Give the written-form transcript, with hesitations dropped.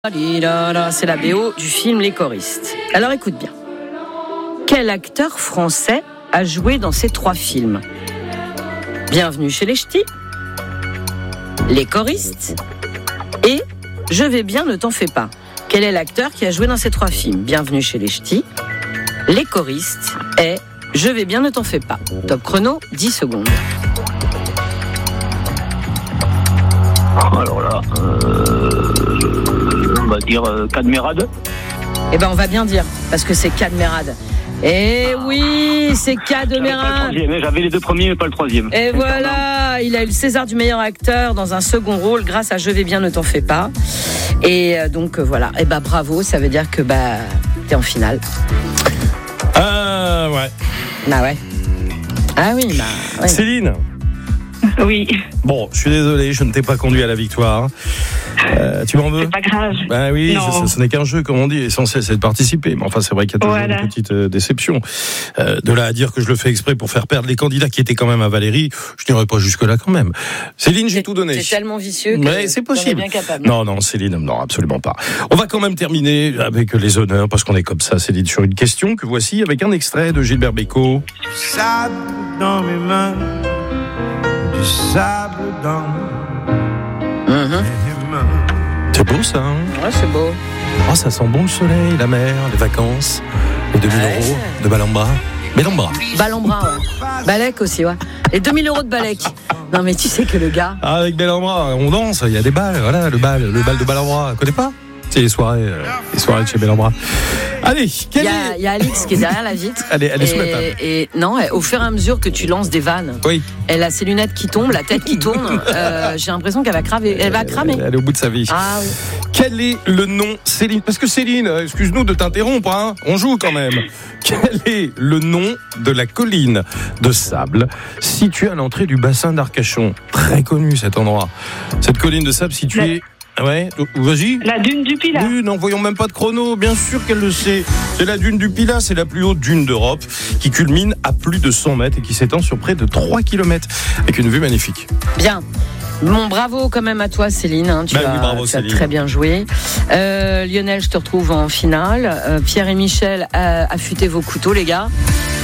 C'est la BO du film Les Choristes. Alors écoute bien. Quel acteur français a joué dans ces 3 films ? Bienvenue chez les Ch'tis, Les Choristes et Je vais bien, ne t'en fais pas. Quel est l'acteur qui a joué dans ces 3 films ? Bienvenue chez les Ch'tis, Les Choristes et Je vais bien, ne t'en fais pas. Top chrono, 10 secondes. Alors là, on va dire Cadmerade. Eh ben on va bien dire, parce que c'est Cadmerade. Eh oui, c'est Cadmerade. J'avais les 2 premiers, mais pas le 3e. Et voilà, il a eu le César du meilleur acteur dans un second rôle grâce à Je vais bien, ne t'en fais pas. Et donc voilà, et bravo, ça veut dire que t'es en finale. Ouais. Ah ouais. Ah oui, ouais. Céline. Oui. Bon, je suis désolé, je ne t'ai pas conduit à la victoire. Tu m'en veux ? C'est pas grave. Ben oui, ce n'est qu'un jeu, comme on dit. L'essentiel, c'est de participer. Mais enfin, c'est vrai qu'il y a toujours une petite déception. De là à dire que je le fais exprès pour faire perdre les candidats qui étaient quand même à Valérie, je n'irai pas jusque-là quand même. Céline, j'ai tout donné. C'est tellement vicieux que mais c'est possible. Bien capable. Non, Céline, non, absolument pas. On va quand même terminer avec les honneurs, parce qu'on est comme ça, Céline, sur une question que voici avec un extrait de Gilbert Bécaud. Sable dans mes mains, du sable dans mes mains. C'est beau ça, hein ? Ouais, c'est beau. Oh, ça sent bon le soleil, la mer, les vacances, les 2000 euros de Balambra. Balambra, ouais. Balek aussi, ouais. Les 2000 euros de Balek. Non, mais tu sais que le gars. Ah, avec Balambra, on danse, il y a des balles, voilà, le bal de Balambra. Connais pas ? C'est les soirées de chez Balambra. Allez, il y a Alix qui est derrière la vitre. Elle est sous la table. Et non, au fur et à mesure que tu lances des vannes, oui. Elle a ses lunettes qui tombent, la tête qui tourne. J'ai l'impression qu'elle va cramer. Elle va cramer. Elle est au bout de sa vie. Ah oui. Quel est le nom, Céline ? Parce que Céline, excuse-nous de t'interrompre, hein, on joue quand même. Quel est le nom de la colline de sable située à l'entrée du bassin d'Arcachon ? Très connu cet endroit. Cette colline de sable située... Ouais, vas-y. La dune du Pilat. Oui, n'en voyons même pas de chrono, bien sûr qu'elle le sait. C'est la dune du Pilat, c'est la plus haute dune d'Europe, qui culmine à plus de 100 mètres et qui s'étend sur près de 3 km, avec une vue magnifique. Bien. Bon, bravo quand même à toi, Céline. Hein, tu as très bien joué. Lionel, je te retrouve en finale. Pierre et Michel, affûtez vos couteaux, les gars.